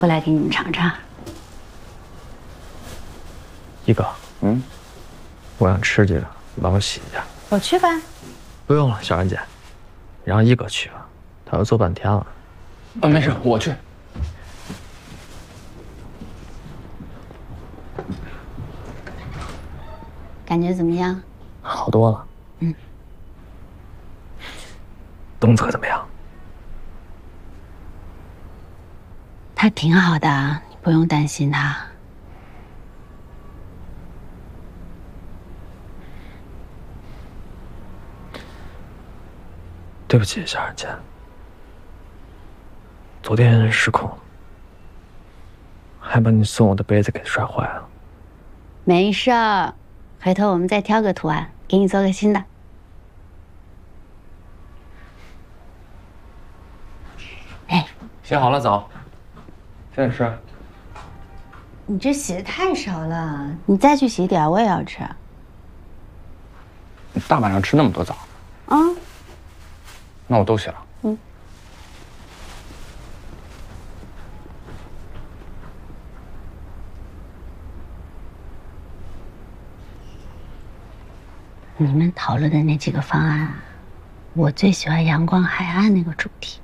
我来给你们尝尝。 一哥，我想吃这个，你帮我洗一下。 我去吧。 不用了，小然姐，让一哥去吧，他要做半天了。 没事，我去。 感觉怎么样？ 好多了。东子怎么样？ 他挺好的，你不用担心他。 对不起，小然姐，昨天失控了，还把你送我的杯子给摔坏了。 没事儿，回头我们再挑个图案，给你做个新的。哎， 洗好了，走。现在吃。 你这洗的太少了，你再去洗点，我也要吃。 你大晚上吃那么多枣？那我都洗了。 你们讨论的那几个方案，我最喜欢阳光海岸那个主题。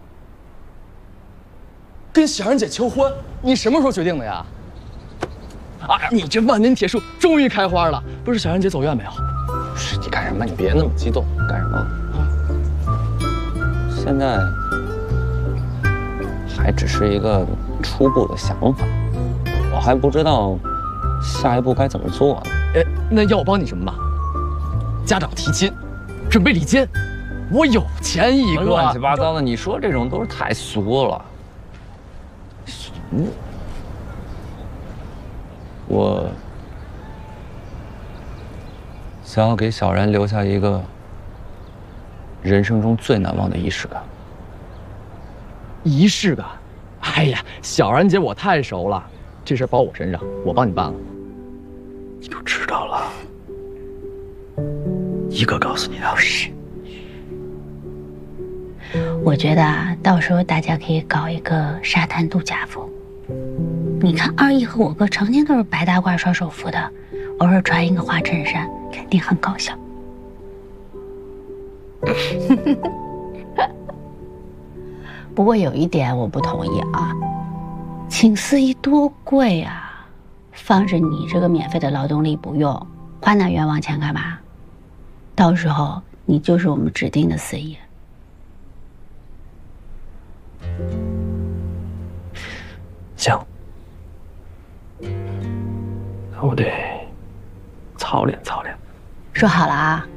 跟小然姐求婚，你什么时候决定的呀？啊，你这万年铁树终于开花了，不是小然姐走院没有？ 是你干什么？你别那么激动，干什么？现在还只是一个初步的想法，我还不知道下一步该怎么做呢。 那要我帮你什么吧？家长提亲，准备礼金，我有钱一个。 乱七八糟的，你说这种都是太俗了。我想要给小然留下一个人生中最难忘的仪式感。 仪式感？哎呀，小然姐我太熟了，这事包我身上，我帮你办了。 你都知道了，一哥告诉你的。 是。我觉得啊，到时候大家可以搞一个沙滩度假风。你看二姨和我哥成天都是白大褂双手扶的，偶尔穿一个花衬衫，肯定很搞笑。不过有一点我不同意啊，请司仪多贵啊，放着你这个免费的劳动力不用，花那冤枉钱干嘛？到时候你就是我们指定的司仪。 行，那我得操练操练。 说好了啊。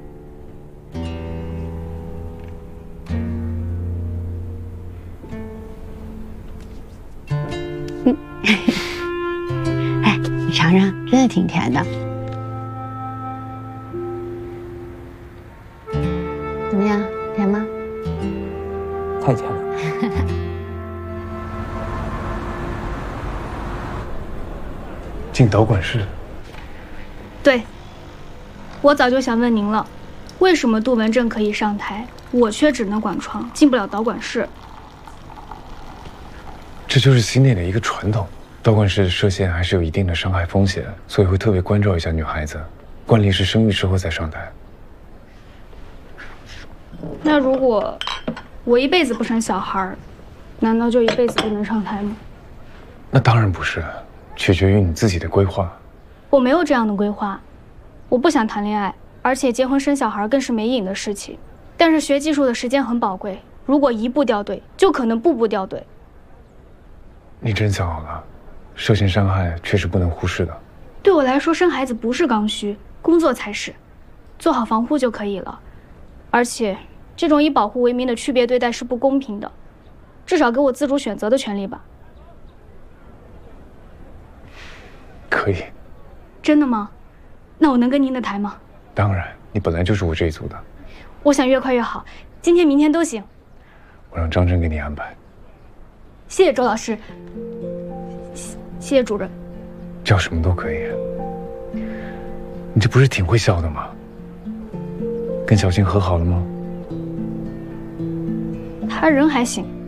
哎，你尝尝，真的挺甜的。怎么样，甜吗？ 太甜了。 进导管室。 对，我早就想问您了，为什么杜文正可以上台，我却只能管床，进不了导管室？ 这就是新内的一个传统，导管室射线还是有一定的伤害风险，所以会特别关照一下女孩子。惯例是生育之后再上台。 那如果我一辈子不生小孩，难道就一辈子不能上台吗？ 那当然不是，取决于你自己的规划。 我没有这样的规划，我不想谈恋爱，而且结婚生小孩更是没瘾的事情。但是学技术的时间很宝贵，如果一步掉队，就可能步步掉队。 你真想好了，射线伤害确实不能忽视的。 对我来说，生孩子不是刚需，工作才是，做好防护就可以了。而且，这种以保护为名的区别对待是不公平的，至少给我自主选择的权利吧。 可以。 真的吗？那我能跟您的台吗？ 当然，你本来就是我这一组的。 我想越快越好，今天、明天都行。 我让张真给你安排。 谢谢周老师，谢谢主任。 叫什么都可以。你这不是挺会笑的吗？跟小静和好了吗？ 他人还行。